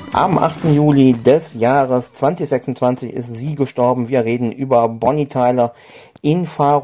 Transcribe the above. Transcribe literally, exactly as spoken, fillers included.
Am achten Juli des Jahres zweitausendsechsundzwanzig ist sie gestorben. Wir reden über Bonnie Tyler in Faro.